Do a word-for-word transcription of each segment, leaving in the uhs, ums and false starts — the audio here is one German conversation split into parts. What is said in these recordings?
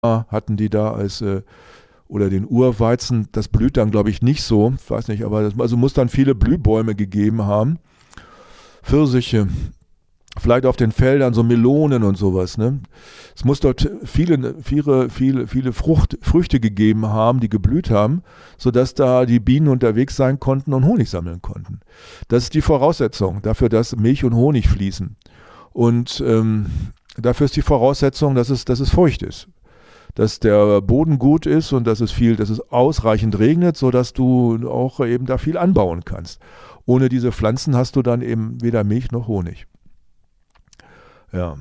hatten die da als, äh, oder den Urweizen, das blüht dann, glaube ich, nicht so, ich weiß nicht, aber das, also muss dann viele Blühbäume gegeben haben. Pfirsiche, vielleicht auf den Feldern so Melonen und sowas, ne? Es muss dort viele, viele, viele, viele Frucht, Früchte gegeben haben, die geblüht haben, sodass da die Bienen unterwegs sein konnten und Honig sammeln konnten. Das ist die Voraussetzung dafür, dass Milch und Honig fließen. Und ähm, dafür ist die Voraussetzung, dass es, dass es feucht ist. Dass der Boden gut ist und dass es viel, dass es ausreichend regnet, sodass du auch eben da viel anbauen kannst. Ohne diese Pflanzen hast du dann eben weder Milch noch Honig. Ja.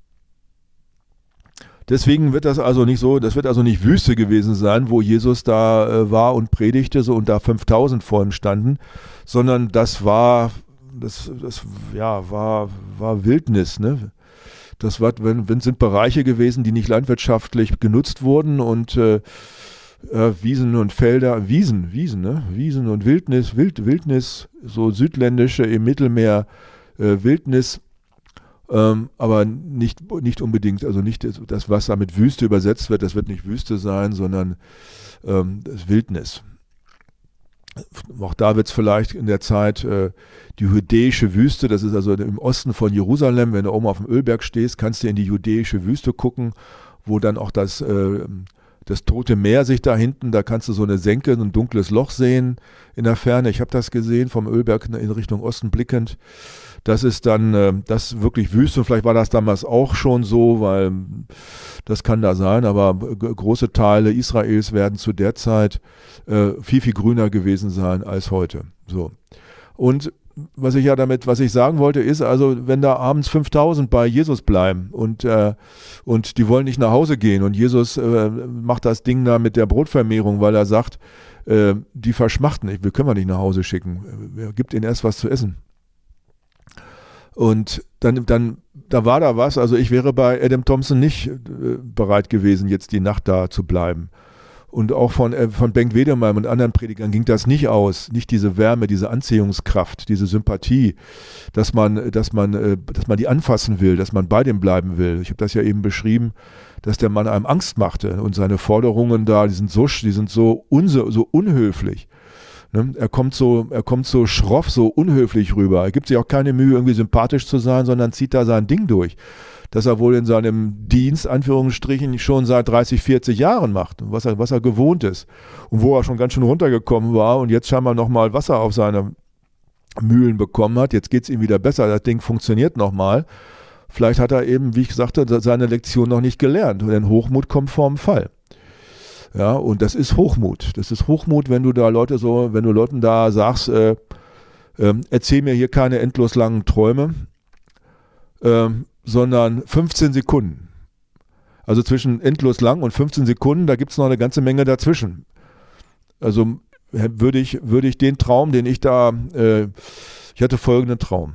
Deswegen wird das also nicht so, das wird also nicht Wüste gewesen sein, wo Jesus da äh, war und predigte so und da fünftausend vor ihm standen, sondern das war, das, das ja, war, war Wildnis, ne? Das war, wenn, wenn sind Bereiche gewesen, die nicht landwirtschaftlich genutzt wurden und äh, äh, Wiesen und Felder, Wiesen, Wiesen, ne? Wiesen und Wildnis, Wild, Wildnis, so südländische im Mittelmeer äh, Wildnis, ähm, aber nicht, nicht unbedingt, also nicht das, was da mit Wüste übersetzt wird, das wird nicht Wüste sein, sondern ähm, das Wildnis. Auch da wird es vielleicht in der Zeit äh, die judäische Wüste, das ist also im Osten von Jerusalem, wenn du oben auf dem Ölberg stehst, kannst du in die judäische Wüste gucken, wo dann auch das, äh, das Tote Meer sich da hinten, da kannst du so eine Senke, ein dunkles Loch sehen in der Ferne. Ich habe das gesehen, vom Ölberg in Richtung Osten blickend. Das ist dann, äh, das ist wirklich Wüste und vielleicht war das damals auch schon so, weil das kann da sein, aber g- große Teile Israels werden zu der Zeit äh, viel, viel grüner gewesen sein als heute. So. Und was ich ja damit, was ich sagen wollte, ist, also wenn da abends fünftausend bei Jesus bleiben und, äh, und die wollen nicht nach Hause gehen und Jesus äh, macht das Ding da mit der Brotvermehrung, weil er sagt, äh, die verschmachten nicht, wir können wir nicht nach Hause schicken, er gibt ihnen erst was zu essen. Und dann, dann, da war da was, also ich wäre bei Adam Thompson nicht äh, bereit gewesen, jetzt die Nacht da zu bleiben. Und auch von, äh, von Bengt Wedemeyer und anderen Predigern ging das nicht aus, nicht diese Wärme, diese Anziehungskraft, diese Sympathie, dass man, dass man, äh, dass man die anfassen will, dass man bei dem bleiben will. Ich habe das ja eben beschrieben, dass der Mann einem Angst machte und seine Forderungen da, die sind so, die sind so, unso, so unhöflich. Ne? Er kommt so, er kommt so schroff, so unhöflich rüber. Er gibt sich auch keine Mühe, irgendwie sympathisch zu sein, sondern zieht da sein Ding durch, das er wohl in seinem Dienst, Anführungsstrichen, schon seit dreißig, vierzig Jahren macht, was er, was er gewohnt ist und wo er schon ganz schön runtergekommen war und jetzt scheinbar nochmal Wasser auf seine Mühlen bekommen hat. Jetzt geht es ihm wieder besser, das Ding funktioniert nochmal. Vielleicht hat er eben, wie ich sagte, seine Lektion noch nicht gelernt, denn Hochmut kommt vorm Fall. Ja, und das ist Hochmut. Das ist Hochmut, wenn du da Leute so, wenn du Leuten da sagst, äh, äh, erzähl mir hier keine endlos langen Träume, äh, sondern fünfzehn Sekunden. Also zwischen endlos lang und fünfzehn Sekunden, da gibt es noch eine ganze Menge dazwischen. Also würde ich, würde ich den Traum, den ich da, äh, ich hatte folgenden Traum.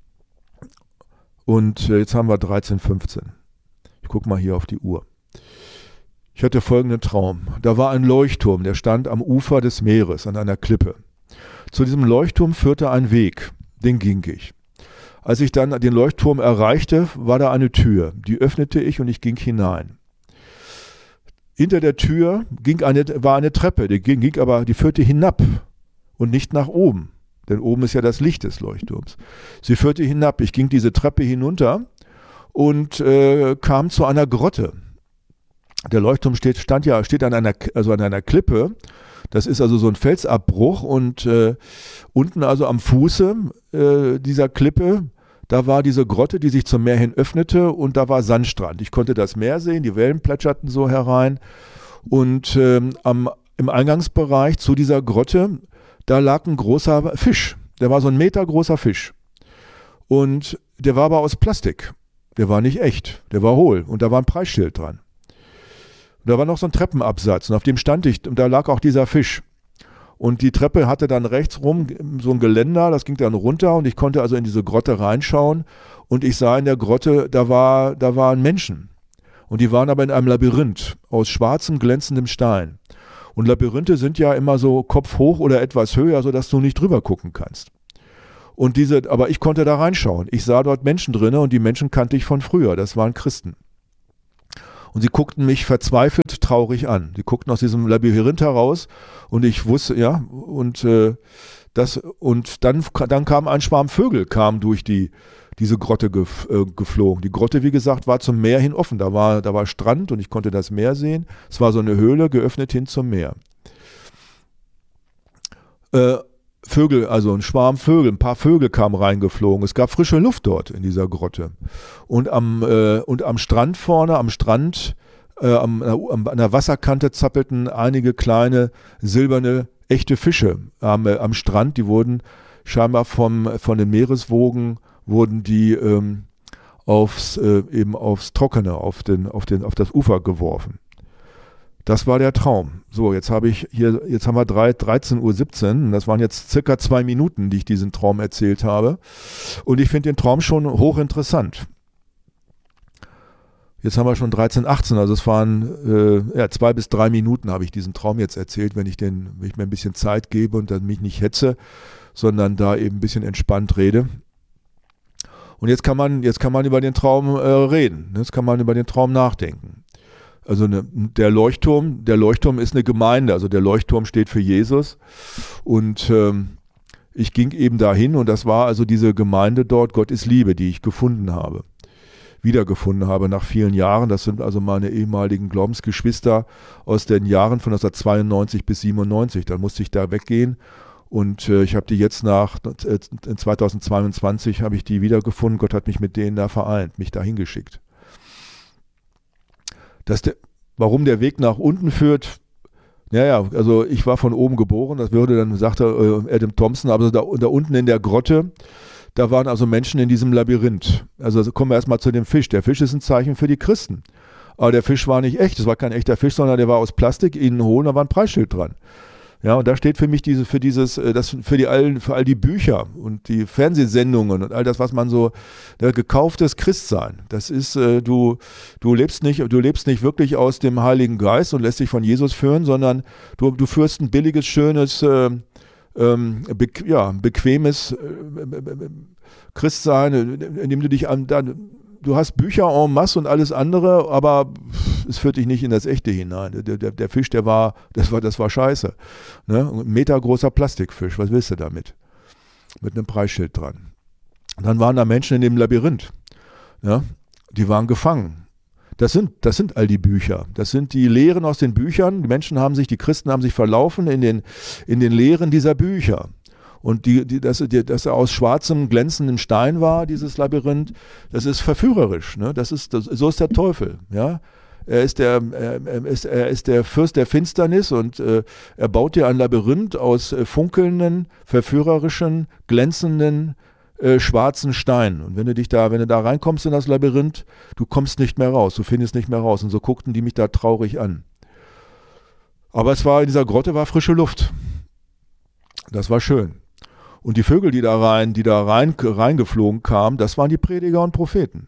Und äh, jetzt haben wir dreizehn Uhr fünfzehn. Ich gucke mal hier auf die Uhr. Ich hatte folgenden Traum. Da war ein Leuchtturm, der stand am Ufer des Meeres an einer Klippe. Zu diesem Leuchtturm führte ein Weg, den ging ich. Als ich dann den Leuchtturm erreichte, war da eine Tür. Die öffnete ich und ich ging hinein. Hinter der Tür ging eine, war eine Treppe, die ging, ging aber, die führte hinab und nicht nach oben. Denn oben ist ja das Licht des Leuchtturms. Sie führte hinab. Ich ging diese Treppe hinunter und äh, kam zu einer Grotte. Der Leuchtturm steht, stand ja, steht an einer, also an einer Klippe. Das ist also so ein Felsabbruch und äh, unten also am Fuße äh, dieser Klippe, da war diese Grotte, die sich zum Meer hin öffnete und da war Sandstrand. Ich konnte das Meer sehen, die Wellen plätscherten so herein und äh, am, im Eingangsbereich zu dieser Grotte, da lag ein großer Fisch. Der war so ein Meter großer Fisch und der war aber aus Plastik. Der war nicht echt, der war hohl und da war ein Preisschild dran. Da war noch so ein Treppenabsatz und auf dem stand ich und da lag auch dieser Fisch. Und die Treppe hatte dann rechts rum so ein Geländer, das ging dann runter und ich konnte also in diese Grotte reinschauen und ich sah in der Grotte, da, war, da waren Menschen. Und die waren aber in einem Labyrinth aus schwarzem, glänzendem Stein. Und Labyrinthe sind ja immer so kopfhoch oder etwas höher, sodass du nicht drüber gucken kannst. Und diese, aber ich konnte da reinschauen. Ich sah dort Menschen drinne und die Menschen kannte ich von früher, das waren Christen. und sie guckten mich verzweifelt traurig an. Sie guckten aus diesem Labyrinth heraus und ich wusste, ja, und äh, das, und dann, dann kam ein Schwarm Vögel, kam durch die, diese Grotte gef, äh, geflogen. Die Grotte, wie gesagt, war zum Meer hin offen. Da war, da war Strand und ich konnte das Meer sehen. Es war so eine Höhle, geöffnet hin zum Meer. Äh, Vögel, also ein Schwarm Vögel, ein paar Vögel kamen reingeflogen. Es gab frische Luft dort in dieser Grotte. Und am, äh, und am Strand vorne, am Strand, äh, am, am, an der Wasserkante zappelten einige kleine silberne, echte Fische am, äh, am Strand. Die wurden scheinbar vom, von den Meereswogen, wurden die ähm, aufs, äh, eben aufs Trockene, auf, den, auf, den, auf das Ufer geworfen. Das war der Traum. So, jetzt habe ich hier, jetzt haben wir dreizehn Uhr siebzehn. Das waren jetzt circa zwei Minuten, die ich diesen Traum erzählt habe. Und ich finde den Traum schon hochinteressant. Jetzt haben wir schon dreizehn Uhr achtzehn, also es waren äh, ja, zwei bis drei Minuten habe ich diesen Traum jetzt erzählt, wenn ich, den, wenn ich mir ein bisschen Zeit gebe und dann mich nicht hetze, sondern da eben ein bisschen entspannt rede. Und jetzt kann man, jetzt kann man über den Traum äh, reden. Jetzt kann man über den Traum nachdenken. Also eine, der Leuchtturm, der Leuchtturm ist eine Gemeinde, also der Leuchtturm steht für Jesus und ähm, ich ging eben dahin und das war also diese Gemeinde dort, Gott ist Liebe, die ich gefunden habe, wiedergefunden habe nach vielen Jahren. Das sind also meine ehemaligen Glaubensgeschwister aus den Jahren von neunzehnhundertzweiundneunzig bis siebenundneunzig. Dann musste ich da weggehen und äh, ich habe die jetzt nach äh, zweitausendzweiundzwanzig habe ich die wiedergefunden. Gott hat mich mit denen da vereint, mich dahin geschickt. Dass der, warum der Weg nach unten führt, naja, also ich war von oben geboren, das würde dann, sagte äh, Adam Thompson, aber da, da unten in der Grotte, da waren also Menschen in diesem Labyrinth. Also kommen wir erstmal zu dem Fisch. Der Fisch ist ein Zeichen für die Christen. Aber der Fisch war nicht echt, es war kein echter Fisch, sondern der war aus Plastik, innen hohl, da war ein Preisschild dran. Ja, und da steht für mich diese, für dieses, das für die allen, für all die Bücher und die Fernsehsendungen und all das, was man so, ne, gekauftes Christsein. Das ist, äh, du, du lebst nicht, du lebst nicht wirklich aus dem Heiligen Geist und lässt dich von Jesus führen, sondern du, du führst ein billiges, schönes, äh, ähm, be, ja, bequemes äh, Christsein, indem du dich an, dann, du hast Bücher en masse und alles andere, aber es führt dich nicht in das Echte hinein. Der, der, der Fisch, der war, das war, das war scheiße. Ne? Ein metergroßer Plastikfisch, was willst du damit? Mit einem Preisschild dran. Und dann waren da Menschen in dem Labyrinth. Ja? Die waren gefangen. Das sind, das sind all die Bücher. Das sind die Lehren aus den Büchern. Die Menschen haben sich, die Christen haben sich verlaufen in den, in den Lehren dieser Bücher. Und die, die, dass, die, dass er aus schwarzem, glänzendem Stein war, dieses Labyrinth, das ist verführerisch. Ne? Das ist, das, so ist der Teufel. Ja? Er ist der, er ist, er ist der Fürst der Finsternis und äh, er baut dir ein Labyrinth aus äh, funkelnden, verführerischen, glänzenden, äh, schwarzen Steinen. Und wenn du dich da, wenn du da reinkommst in das Labyrinth, du kommst nicht mehr raus, du findest nicht mehr raus. Und so guckten die mich da traurig an. Aber es war, in dieser Grotte war frische Luft. Das war schön. Und die Vögel, die da rein, die da rein, reingeflogen kamen, das waren die Prediger und Propheten.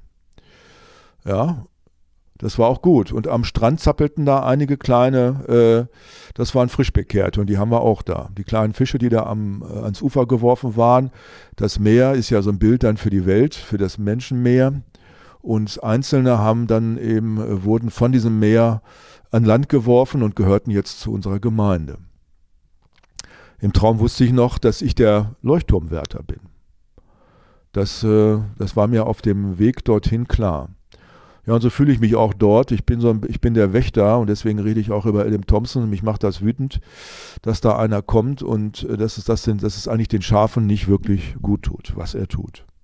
Ja, das war auch gut. Und am Strand zappelten da einige kleine, äh, das waren Frischbekehrte und die haben wir auch da. Die kleinen Fische, die da am, äh, ans Ufer geworfen waren. Das Meer ist ja so ein Bild dann für die Welt, für das Menschenmeer. Und Einzelne haben dann eben, äh, wurden von diesem Meer an Land geworfen und gehörten jetzt zu unserer Gemeinde. Im Traum wusste ich noch, dass ich der Leuchtturmwärter bin. Das, äh, das war mir auf dem Weg dorthin klar. Ja, und so fühle ich mich auch dort. Ich bin, so ein, ich bin der Wächter und deswegen rede ich auch über Adam Thompson und mich macht das wütend, dass da einer kommt und äh, dass es, das sind, dass es eigentlich den Schafen nicht wirklich gut tut, was er tut.